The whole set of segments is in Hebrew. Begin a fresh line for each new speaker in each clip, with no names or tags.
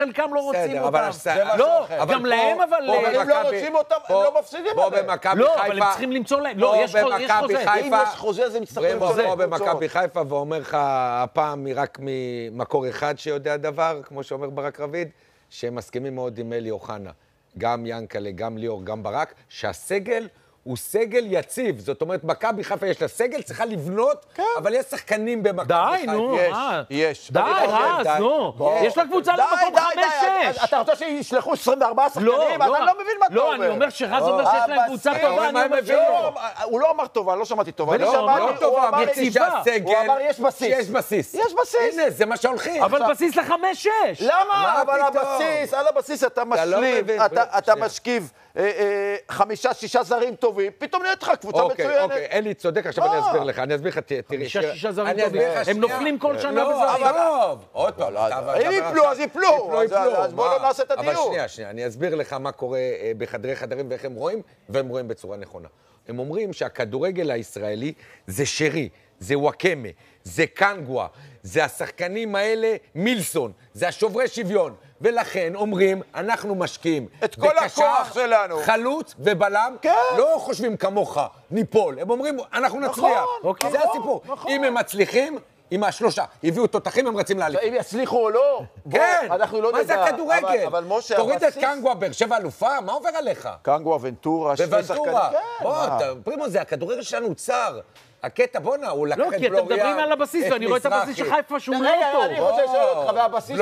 חלקם לא רוצים אותם.
לא,
גם להם אבל...
אבל אם לא רוצים אותם, הם לא מפסידים עליהם.
לא, אבל הם צריכים למצוא להם. לא, יש חוזה.
אם יש חוזה, זה מצטרף למצוא.
פה במכבי חיפה, ואומר לך הפעם רק ממקור אחד שיודע דבר, כמו שאומר ברק רביד, שהם מסכימים מאוד עם אלי אוחנה. גם ינקלה, גם ליאור, גם ברק, שהסגל הוא סגל יציב. זאת אומרת, מכבי חיפה יש לה סגל, צריכה לבנות, אבל יש שחקנים במכבי חיפה.
די, נו,
יש.
די, רז, נו. יש לה קבוצה למקום 5-6.
אתה רוצה שישלחו 24 שחקנים? אתה לא מבין מה אתה אומר.
לא, אני אומר שרז אומר שיש להם קבוצה טובה, אני אומר שלא.
הוא לא אמר טובה, לא שמעתי טובה.
לא טובה,
הוא אמר יש בסיס.
שיש בסיס.
יש בסיס.
הנה, זה מה שהולכים.
אבל בסיס ל5-6.
למה? אבל על הבסיס אתה משלים, אתה משכיב 5-6 זרים טובים, פתאום נהיית לך קבוצה מצוינת.
אוקיי, אלי צודק, עכשיו אני אסביר לך, אני אסביר לך, תראי.
5-6 זרים טובים, הם נופלים כל שנה בזרים.
לא, עוד פעם.
אם יפלו, אז יפלו, אז בואו לא נעשה את הדיון.
אבל שנייה, אני אסביר לך מה קורה בחדרי חדרים ואיך הם רואים, והם רואים בצורה נכונה. הם אומרים שהכדורגל הישראלי זה שרי, זה וואקמה, זה קנגווה, זה השחקנים האלה מילסון, זה השוברי שוויון. ולכן אומרים, אנחנו משקיעים
את כל הכוח שלנו.
חלוץ ובלם, לא חושבים כמוך, ניפול. הם אומרים, אנחנו נצליח. זה הסיפור. אם הם מצליחים, עם השלושה, הביאו תותחים, הם רצים להליך.
אם יצליחו או לא,
כן,
אנחנו לא נדע.
מה זה הכדורגל?
אבל משה,
תוריד את קנגווה, באר שבע אלופה, מה עובר עליך?
קנגווה, ונטורה, שני שחקנים.
בוא, פרימו, זה הכדורגל שלנו צר. הקטע, בונה, הוא לקח את
לא, כי אתם מדברים על הבסיס, ואני רואה את הבסיס של חיפה שהוא לא טוב.
אני רוצה לשאול אותך,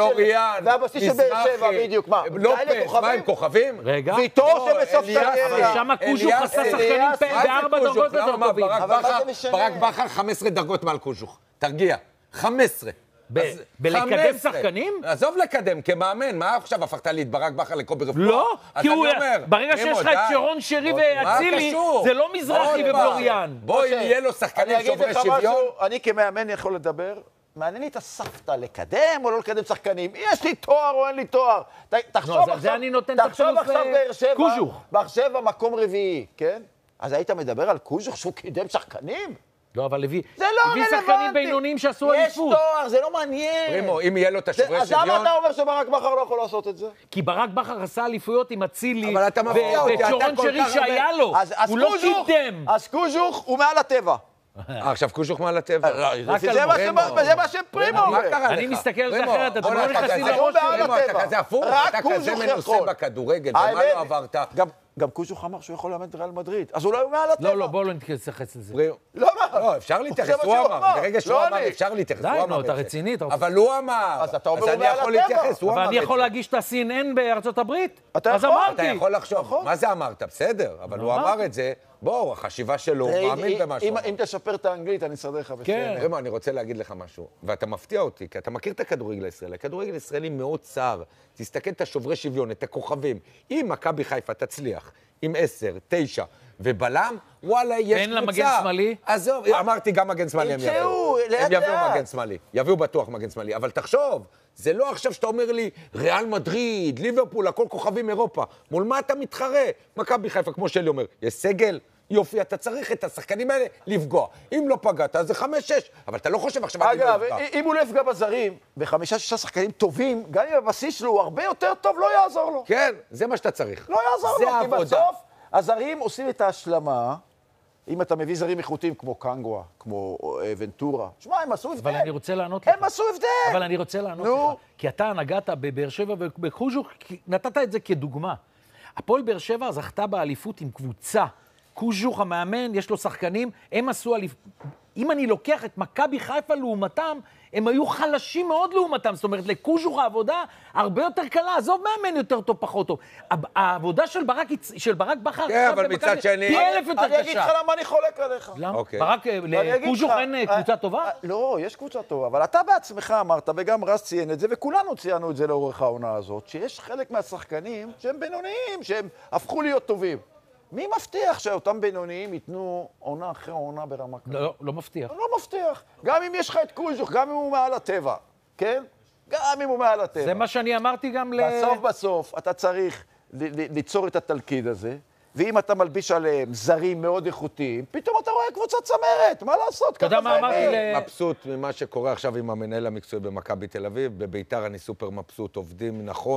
והבסיס של באר שבע, בדיוק, מה?
לופס, מה עם כוכבים?
רגע.
ויטור שבסוף
אבל שם קוז'וך עשה שחקנים ב4 דרגות יותר טובים.
ברק בכר 15 דרגות מעל קוז'וך. תרגיע. 15.
בלקדם שחקנים?
עזוב לקדם, כמאמן, מה עכשיו הפכת לי את ברק בכר לקובי רפואה?
לא, כי הוא, ברגע שיש לך את שרון שרי ואצילי, זה לא מזרחי ובלוריאן.
בוא, אם יהיה לו שחקנים שוברי שוויון.
אני כמאמן יכול לדבר, מעניין לי את הסבתא, לקדם או לא לקדם שחקנים. יש לי תואר או אין לי תואר. תחשוב עכשיו באר שבע מקום רביעי, כן? אז היית מדבר על קוז'וך שהוא קידם שחקנים?
לא, אבל הביא
רלוונטי.
שחקנים בינוניים שעשו אליפות.
יש תואר, זה לא מעניין.
פרימו, אם יהיה לו את השוברי שוויון...
אז למה אתה אומר שברק בכר לא יכול לעשות את זה?
כי ברק בכר עשה אליפויות עם אצילי
ושרון
שרי שהיה לו. הוא לא קידם.
אז קוז'וך הוא מעל הטבע.
עכשיו קוז'וך מעל הטבע.
זה מה שפרימו אומר.
אני מסתכל על זה אחרת, אתם לא נכנסים לראש
שלי. אתה כזה הפוך, אתה כזה מנוסה בכדורגל, ומה לא עברת?
גם קוז'וך אמר שהוא יכול לאמן את ריאל מדריד, אז אולי הוא מעל הטבע.
לא, בואו לא נתייחס לזה.
לא, אפשר להתייחס, הוא אמר. ברגע שהוא אמר, אפשר להתייחס, הוא אמר.
די, אתה רציני.
אבל הוא אמר.
אז אתה אומר הוא מעל הטבע.
אבל אני יכול להגיש את ה-CNN בארצות הברית?
אז אמרתי.
אתה יכול לחשוב. מה זה אמרת? בסדר, אבל הוא אמר את זה. בואו, החשיבה שלו, הוא מאמין במשהו.
אם תשפר את האנגלית, אני אסדר לך בסדר.
רמו, אני רוצה להגיד לך משהו, ואתה מפתיע אותי, כי אתה מכיר את הכדורגל הישראלי. הכדורגל הישראלי מאוד צר. תסתכל את השוברי שוויון, את הכוכבים. אם מכבי חיפה תצליח עם 10, 9 ובלם, וואלה, יש קבוצה.
אין לה מגן שמאלי?
עזוב, אמרתי גם מגן שמאלי הם יביאו. הם יביאו מגן שמאלי. יביאו בטוח מגן שמאלי. אבל תחשוב, זה לא עכשיו שאתה אומר לי, ריאל מדריד, ליברפול, הכל כוכבים אירופה. מול מה אתה מתחרה? מכבי חיפה, כמו שלי אומר, יש סגל, יופי, אתה צריך את השחקנים האלה לפגוע. אם לא פגעת, אז זה 5-6. אבל אתה לא חושב עכשיו...
אגב, אם הוא לא יפגע בזרים, ב5-6 שחקנים טובים, גם אם הבסיס שלו הוא הרבה יותר טוב, לא יעזור לו.
כן, זה מה שאתה צריך.
לא יעזור לו, כי בסוף הזרים עושים את ההשלמה, אם אתה מביא זרים איכותיים כמו קנגווה, כמו ונטורה, תשמע, הם עשו הבדל.
אבל אני רוצה לענות לך.
הם עשו הבדל.
אבל אני רוצה לענות לך. כי אתה נגעת בבאר שבע ובקוז'וך, נתת את זה כדוגמה. הפועל באר שבע זכתה באליפות עם קבוצה. קוז'וך המאמן, יש לו שחקנים, הם עשו אליפות. אם אני לוקח את מכבי חיפה לעומתם, הם היו חלשים מאוד לעומתם. זאת אומרת, לקוז'וך העבודה הרבה יותר קלה. עזוב מאמן יותר טוב, פחות טוב. העבודה של ברק בכר...
כן, אבל מצד שני...
פי 1000 יותר קשה.
אני אגיד לך למה אני חולק עליך.
למה? ברק, לקוז'וך אין קבוצה טובה?
לא, יש קבוצה טובה, אבל אתה בעצמך אמרת, וגם רז ציין את זה, וכולנו ציינו את זה לאורך העונה הזאת, שיש חלק מהשחקנים שהם בינוניים, שהם הפכו להיות טובים. מי מבטיח שאותם בינוניים ייתנו עונה אחרי עונה ברמה כזאת?
לא, לא מבטיח.
לא מבטיח. גם אם יש לך את קוז'וך, גם אם הוא מעל הטבע, כן? גם אם הוא מעל הטבע.
זה מה שאני אמרתי גם
בסוף אתה צריך ליצור את התלכיד הזה, ואם אתה מלביש עליהם זרים מאוד איכותיים, פתאום אתה רואה קבוצת צמרת, מה לעשות?
אתה יודע מה אמרתי
מבסוט ממה שקורה עכשיו עם המנהל המקצועי במכבי תל אביב, בביתר אני סופר מבסוט, עובדים נכון.